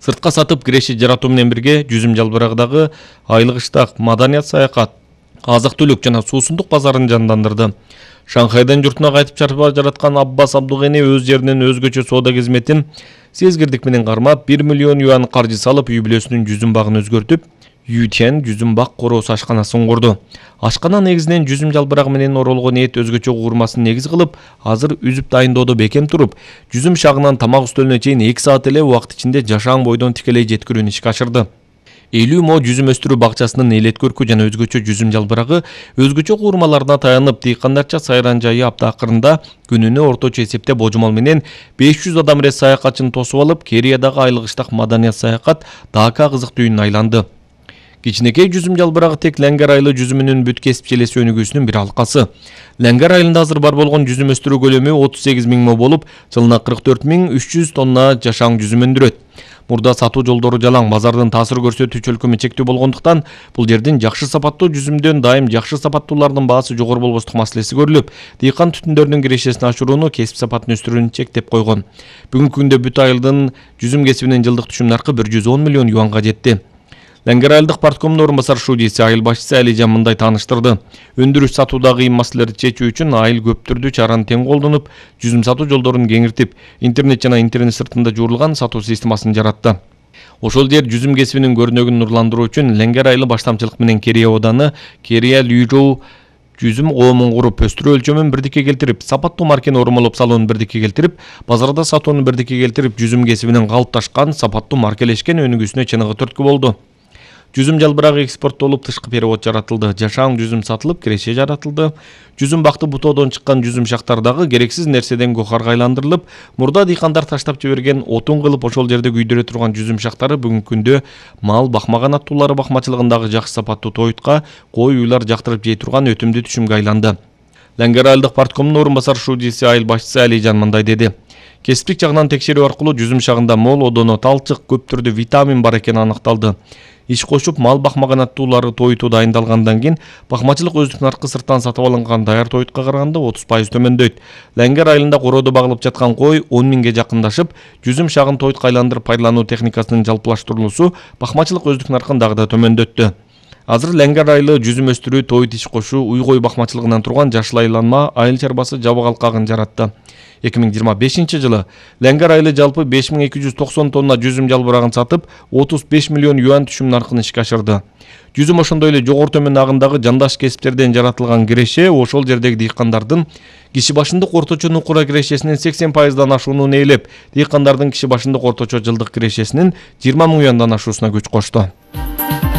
Сыртқа сатып киреше жаратуу менен бирге жүзүм жалбырагындагы айлык иштак, маданият саякат, азык-түлүк жана суусундук базарын жандандырды. Шанхайдан журтуна кайтып чарба жараткан Аббас Абдугени өз жеринен өзгөчө соода кызметін сезгирдик менен кармап 1 миллион юан каржы салып үй бүлөсүнүн жүзүм багын өзгөртүп, Ютен жүзүм бак короосу ашканасын курду. Ашкана негизинен жүзүм жалбырагы менен оролгон эт өзгөчө куурмасын негиз кылып, азыр үзүп дайындоодо бекем туруп, жүзүм шагынан тамак үстөлүнө чейин 2 саат эле убакыт ичинде жашаан бойдон тикелей жеткирүүнү ишке ашырды. 50 мо жүзүм өстүрүү бакчасынын элет көркү жана өзгөчө жүзүм жалбырагы өзгөчө куурмаларына таянып, дыйкандарча сайран жайы апта акырында күнүнө орточо эсепте божомол менен 500 адам эрес саякатчыны тосуп алып, Кореядагы айлык иштак маданият саякат Дака кызык түйүнүнө айланды. Кичинекей жүзүм жалбырагы тек Ләңгер айылы жүзүмүнүн бүт кесип желеси өнүгүүсүнүн бир алкасы. Ләңгер айылында азыр бар болгон жүзүм өстүрүү көлөмү 38 000 мо болуп, жылына 44 300 тонна жашаан жүзүм өндүрөт. Мурда сатуу жолдору жалаң, базардын таасир көрсөтүү чөлкөмү чектүү болгондуктан, бул жердин жакшы сапаттуу жүзүмдөн дайым жакшы сапаттуулардын баасы жогору болбостук маселеси көрүлүп, дыйкан түтүндөрдүн кирешесин ашырууну, кесип сапатын өстүрүүнү чектеп койгон. Бүгүнкү күндө бүт айылдын жүзүм кесибинин жылдык түшүм наркы 110 миллион юанга жетти. Ләңгер айылдык парткомдун орун басар шудийси, айыл башчысы Алижан мындай тааныштырды. Өндүрүш сатуудагы кыйын маселелерди чечүү үчүн айыл көп түрдүү чараны тең колдонуп, жүзүм сатуу жолдорун кеңиртип, интернет жана интернет сыртында жуурулган сатуу системасын жаратты. Ошол жер жүзүм кесибинин көрүнөгүн нурландыруу үчүн Ләңгер айылы баштамчылык менен Керия ооданы Керия Лүйрүү жүзүм коомун куруп, өстүрүү өлчөмүн бирдикке келтирип, сапаттуу маркени ормолоп салууну бирдикке келтирип, базарда сатууну бирдикке келтирип, жүзүм кесибинин калыпташкан, сапаттуу маркелешкен өнүгүүсүнө чыныгы түрткү болду. Жүзүм жалбырагы экспорттолуп, тышкы перевод жаратылды, жашаан жүзүм сатылып, киреше жаратылды. Жүзүм бакты бутоодон чыккан жүзүм шактардагы керексиз нерседен гохарга айландырылып, мурда дыйкандар таштап жиберген отун кылып ошол жерде күйдүрө турган жүзүм шактары бүгүнкү күндө мал бакмаган аттуулары бакмачылыгындагы жакшы сапаттуу тоютка, кой уйлар жактырып жей турган өтүмдүү түшүмгө айланды. Ләңгер айылдык парткомдун орун басар шудийси, айыл башчысы Алижан мындай деди. Кесиптик жагынан текшерүү аркылуу жүзүм шагында мол одоно, талчык, көп түрдүү витамин бар экени аныкталды. Иш кошуп, мал бакмаган аттуулары тоюту дайындалгандан кийин бакмачылык өздүк наркы сырттан сатып алынган даяр тоютка караганда 30% төмөндөйт. Ләңгер айылында кородо багылып жаткан кой 10 000ге жакындашып, жүзүм шагын тоютка айландырып пайдалануу техникасынын жалпылаштырылуусу бакмачылык өздүк наркын дагы да төмөндөттү. Азыр Ләңгер айылы жүзүм өстүрүү, тоют иш кошуу, уй кой бакмачылыгынан турган жашыл айланма айыл чарбасы жабык алкагын жаратты. 2025 жылы Ләңгер айылы жалпы 5290 тонна жүзүм жалбырагын сатып, 35 миллион юан түшүм наркын ишке ашырды. Жүзүм ошондой эле жогору төмөн агындагы жандаш кесиптерден жаратылган киреше ошол жердеги дыйкандардын киши башындык орточо нукура кирешесинин 80%дан ашуунун ээлеп, дыйкандардын киши башындык орточо жылдык кирешесинин 20 000 юандан ашуусуна күч кошту.